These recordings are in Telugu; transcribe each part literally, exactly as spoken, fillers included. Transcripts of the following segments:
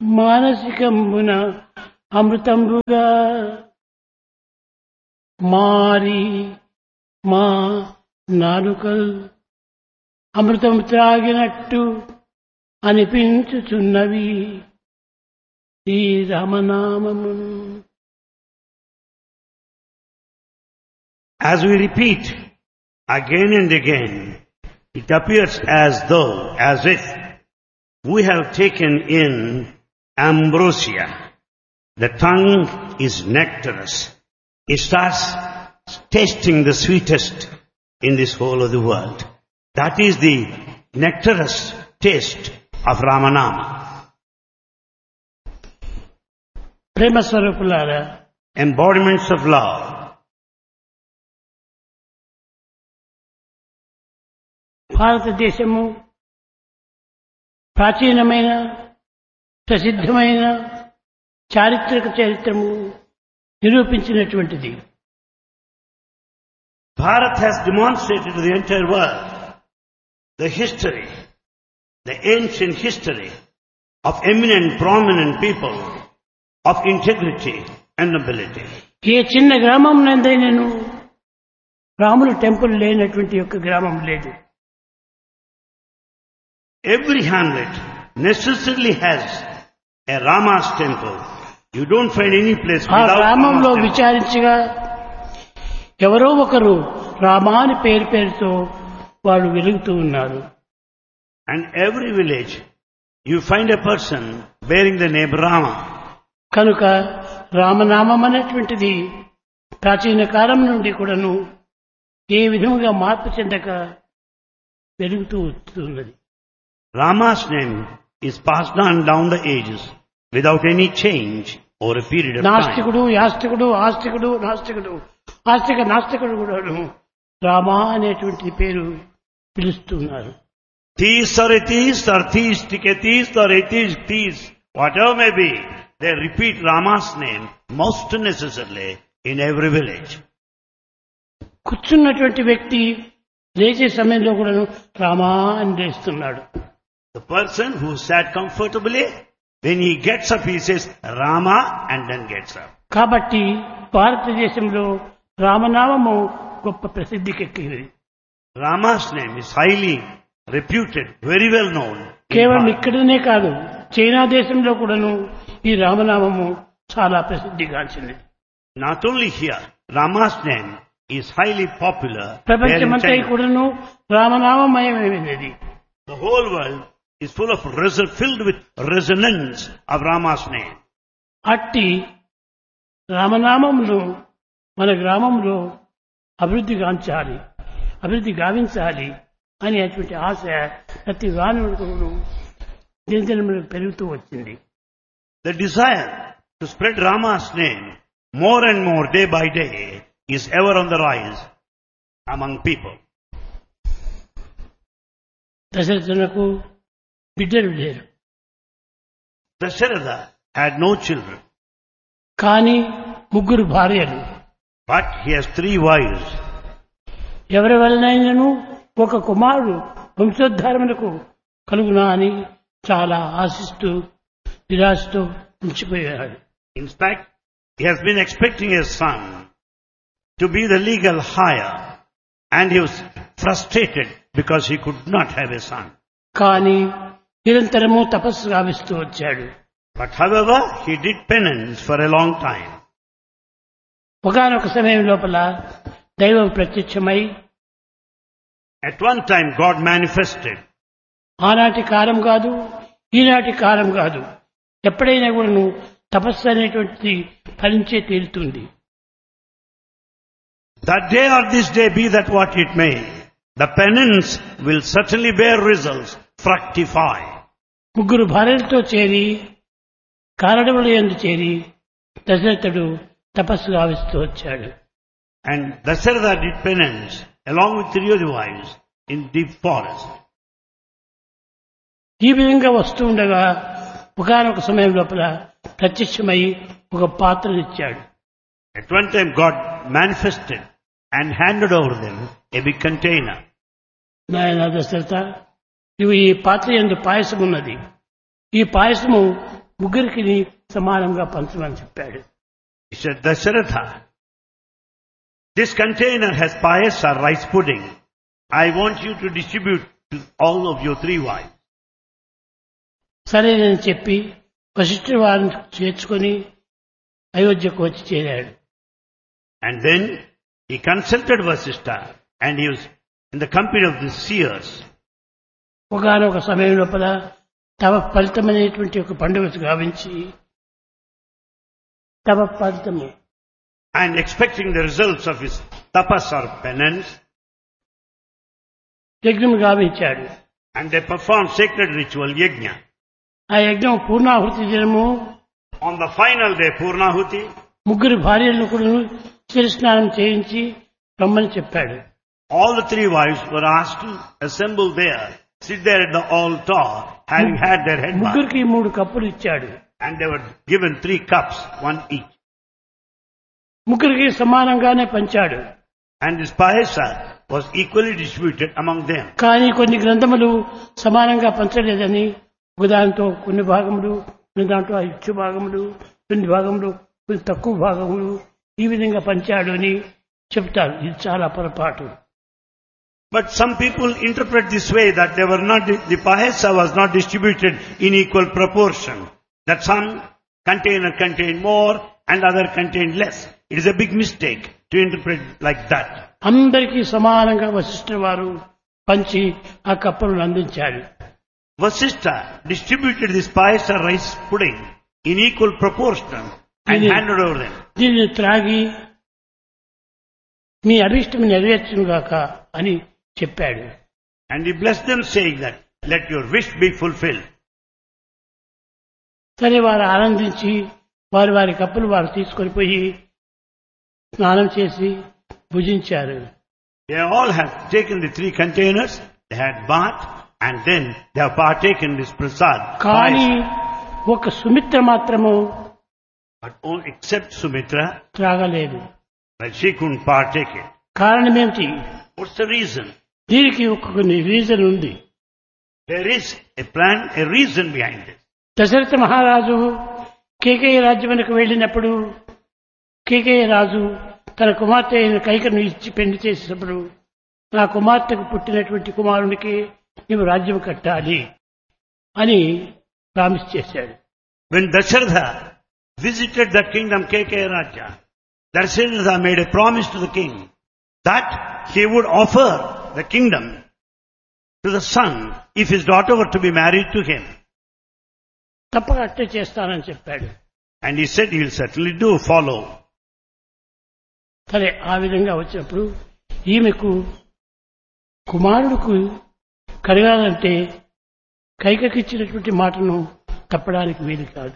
మానసికంబున అమృతంబుగా మారి మా నాలుకల్ అమృతం త్రాగినట్టు అనిపించుచున్నవి ఈ రామనామము. As we repeat again and again, it appears as though, as if we have taken in ambrosia. The tongue is nectarous. It starts tasting the sweetest in this whole of the world. That is the nectarous taste of Ramanama. ప్రేమ స్వరూపులారా, Embodiments of love. భారతదేశము ప్రాచీనమైన ప్రసిద్ధమైన చారిత్రక చరిత్రము నిరూపించినటువంటిది. Bharat has demonstrated to the entire world the history, the ancient history of eminent, prominent people of integrity and nobility. ఏ చిన్న గ్రామం నందైనను రాముల టెంపుల్ లేనటువంటి యొక్క గ్రామం లేదు. Every hamlet necessarily has a Rama's temple. You don't find any place ఆ without గ్రామంలో Rama's temple. విచారించగా ఎవరో ఒకరు రామా అని పేరు పేరుతో వాళ్ళు వెలుగుతూ ఉన్నారు. And every village you find a person bearing the name Rama. కనుక రామనామం అనేటువంటిది ప్రాచీన కాలం నుండి కూడాను ఏ విధముగా మార్పు చెందక పెరుగుతూ వస్తున్నది. Rama's name is passed on down the ages without any change over a period of time. నాస్తికుడు, యాస్తికుడు, ఆస్తికుడు, నాస్తికుడు, ఆస్తిక నాస్తికుడు కూడాను రామా అనేటువంటి పేరు పిలుస్తున్నారు. Theists or atheists or theistic atheists or atheist theists, whatever may be, they repeat Rama's name most necessarily in every village. కూర్చున్నటువంటి వ్యక్తి లేచే సమయంలో కూడాను రామా అని లేస్తున్నాడు. The person who sat comfortably, when he gets up, he says Rama and then gets up. కాబట్టి భారతదేశంలో రామనామము గొప్ప ప్రసిద్ధికెక్కింది. Rama's name is highly reputed, very well known. in కేవలం Bharat. ఇక్కడనే కాదు, చైనా దేశంలో కూడాను ఈ రామనామము చాలా ప్రసిద్ధిగాంచింది. Not only here, Rama's name is highly popular. there in ప్రపంచమంతా China. కూడాను రామనామమయమైనది. The whole world is full of reso- filled with resonance of Rama's name. అట్టి రామనామమును మన గ్రామంలో అభివృద్ధి గాంచాలి, అభివృద్ధి గావించాలి అనేటువంటి ఆశ ప్రతి వానవుడు దినదినములకు పెరుగుతూ వచ్చింది. The desire to spread Rama's name more and more day by day is ever on the rise among people. దశరథునకు బిడ్డలు లేరు, Dasharatha had no children, కానీ ముగ్గురు భార్యలు. but he has three wives. ఎవరి వలనైనను ఒక కుమారుడు వంశోద్ధారములకు కలుగునా అని చాలా ఆశిస్తూ నిరాశతో ఉంచిపోయాడు. In fact, he has been expecting a son to be the legal heir, and he was frustrated because he could not have a son. కానీ నిరంతరము తపస్సు గావిస్తూ వచ్చాడు. But however, he did penance for a long time. ఒకానొక సమయం లోపల దైవం ప్రత్యక్షమై At one time, God manifested. ఆనాటి కాలం కాదు, ఈనాటి కాలం కాదు, ఎప్పుడైనా కూడా నువ్వు తపస్సు అనేటువంటిది ఫలించే తీరుతుంది. That day or this day, be that what it may, the penance will certainly bear results, fructify. ముగ్గురు భార్యలతో చేరి కారడవుల యందు చేరి దశరథుడు తపస్సు గావిస్తూ వచ్చాడు. And Dasharatha did penance along with three other wives in deep forest. ఈ విధంగా వస్తూ ఉండగా ఒకనొక సమయం లోపల ప్రత్యక్షమై ఒక పాత్రనిచ్చాడు. At one time, God manifested and handed over them a big container. నాయన దశరథ, నువ్వు ఈ పాత్ర యందు పాయసం ఉన్నది, ఈ పాయసము ముగ్గురికి సమానంగా పంచమని చెప్పాడు. He said, Dasharatha, this container has payasa, rice pudding. I want you to distribute to all of your three wives. సరేనని చెప్పి వశిష్ఠుడి వారిని చేర్చుకొని అయోధ్యకు వచ్చి చేరాడు. And then he consulted Vasishtha and he was in the company of the seers. ఒకనొక సమయం లోపల తమ ఫలితమైనటువంటి ఒక పండుగ గావించి తమ ఫలితము And expecting the results of his tapas or penance, యజ్ఞం గావించాడు. and they performed sacred ritual yajna. ఆ యజ్ఞం పూర్ణాహుతి దినము On the final day, Purnahuti, ముగ్గురు భార్యలను కూడా శిరస్నానం చేయించి రమ్మని చెప్పాడు. all the three wives were asked to assemble there, sit there at the altar, having had their head bath. ముగ్గురికి మూడు కప్పులు ఇచ్చాడు. And they were given three cups, one each. ముగ్గురికి సమానంగానే పంచాడు. And this payasa was equally distributed among them. కానీ కొన్ని గ్రంథములు సమానంగా పంచలేదని ఒకదానితో కొన్ని భాగములు, కొన్ని దాంట్లో ఇచ్చు భాగములు, కొన్ని భాగములు, కొన్ని తక్కువ భాగములు ఈ విధంగా పంచాడు అని చెప్తారు. ఇది చాలా పొరపాటు. But some people interpret this way that they were not, the payasa was not distributed in equal proportion. That some container contained more and other contained less. It is a big mistake to interpret like that. అందరికీ సమానంగా వశిష్ఠుల వారు పంచి ఆ కప్పులను అందించాడు. Vasishtha distributed this payasa rice pudding in equal proportion and Ini- handed over them. దీన్ని త్రాగి మీ అభిష్టం నెరవేర్చునుగాక అని చెప్పాడు. And he blessed them saying that, let your wish be fulfilled. సరే వారు ఆనందించి వారి వారి కప్పులు వారు తీసుకొని పోయి స్నానం చేసి భుజించారు. They all have taken the three containers, they had bath, and then they have partaken this prasad. కానీ payasa. ఒక సుమిత్ర మాత్రము But only except Sumitra, త్రాగలేదు. but she couldn't partake it. కారణం ఏమిటి? What's the reason? దీనికి ఒక కొన్ని రీజన్ ఉంది. There is a plan, a reason behind this. Dasharatha మహారాజు కేకయ్య రాజ్యమునకు వెళ్ళినప్పుడు కేకయ్య రాజు తన కుమార్తె అయిన కైకను ఇచ్చి పెళ్లి చేసినప్పుడు నా కుమార్తెకు పుట్టినటువంటి కుమారునికి నీవు రాజ్యం కట్టాలి అని ప్రామిస్ చేశాడు. When Dasharatha visited the kingdom Kekaya Raja, Dasharatha made a promise to the king that he would offer the kingdom to the son if his daughter were to be married to him. తప్పక అట్టే చేస్తానని చెప్పాడు. And he said he will certainly do, follow. సరే ఆ విధంగా వచ్చినప్పుడు ఈమెకు కుమారుడుకు కలగాలంటే కైకకిచ్చినటువంటి మాటను తప్పడానికి వీలు కాదు.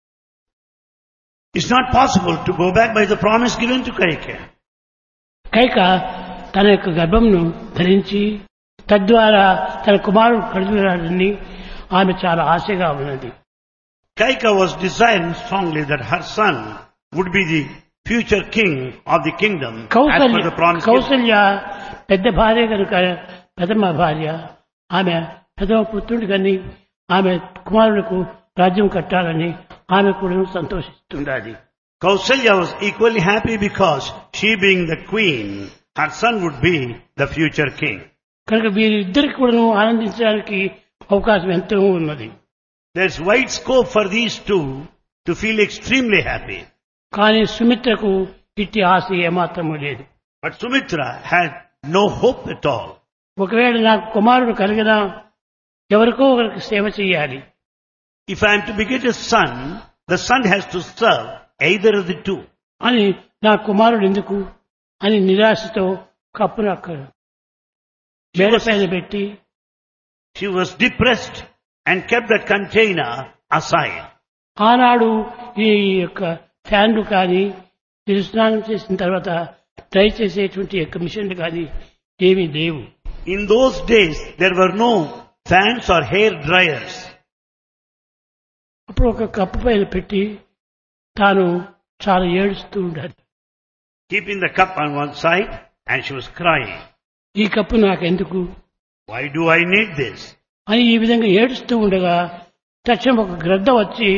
It's not possible to go back by the promise given to Kaikeya. Kaika తన యొక్క గర్భంను ధరించి తద్వారా తన కుమారుడు కలుగురాడని ఆమె చాలా ఆశగా ఉన్నది. Kaikeya was desiring strongly that her son would be the future king of the kingdom as per Kaushalya the promise given. Kaushalya పెద్ద భార్య కనుక ప్రథమ భార్య ఆమె ప్రథమ పుత్రుడు కానీ ఆమె కుమారులకు రాజ్యం కట్టాలని ఆమె కూడా సంతోషిస్తుండాలి. Kausalya was equally happy because she being the queen, her son would be the future king. కనుక వీరిద్దరికి కూడా ఆనందించడానికి అవకాశం ఎంతో ఉన్నది. There's wide scope for these two to feel extremely happy. కానీ సుమిత్రకు ఇట్టి ఆశ ఏమాత్రము లేదు. But Sumitra had no hope at all. ఒకవేళ నాకు కుమారుడు కలిగినా ఎవరికో ఒకరికి సేవ చేయాలి. If I am to beget a son, the son has to serve either of the two. అని నా కుమారుడు ఎందుకు అని నిరాశతో కప్పును అక్కడ మేడపైన పెట్టి She was depressed and kept that container aside. ఆనాడు ఈ యొక్క ఫ్యాన్లు కానీ స్నానం చేసిన తర్వాత డ్రై చేసేటువంటి యొక్క మిషన్లు కానీ ఏమీ లేవు. In those days, there were no fans or hair dryers. అప్పుడు ఒక కప్పు పైన పెట్టి తాను చాలా ఏడుస్తూ ఉండాలి. Keeping the cup on one side, and she was crying. ఈ కప్పు నాకెందుకు Why do I need this? అని ఈ విధంగా ఏడుస్తూ ఉండగా తక్షణం ఒక గ్రద్ద వచ్చి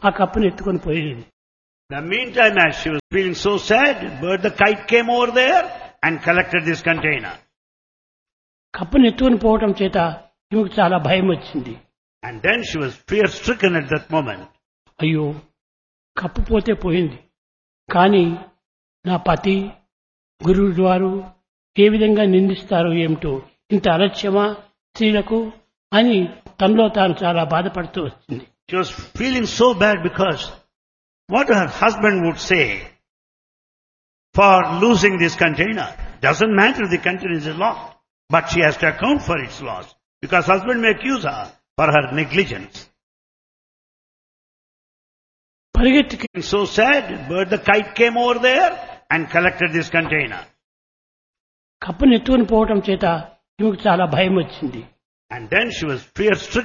ఆ కప్పును ఎత్తుకొని పోయేది. The meantime, as she was feeling so sad, bird the kite came over there and collected this container. కప్పును ఎత్తుకొని పోవటం చేత ఈమెకు చాలా భయం వచ్చింది. And then she was fear-stricken at that moment. అయ్యో, కప్పు పోతే పోయింది, కానీ నా పతి గురువు వారు ఏ విధంగా నిందిస్తారో ఏమిటో, ఇంత అలక్ష్యమా స్త్రీలకు అని తనలో తాను చాలా బాధపడుతూ వచ్చింది. She was feeling so bad because what her husband would say for losing this container. Doesn't matter if the container is lost, but she has to account for its loss because husband may accuse her for her negligence. పరిగెత్తి So sad, bird the kite came over there and collected this container. కప్పును ఎత్తుకొని పోవటం చేత ఈమెకు చాలా భయం వచ్చింది. And then she was fear-stricken.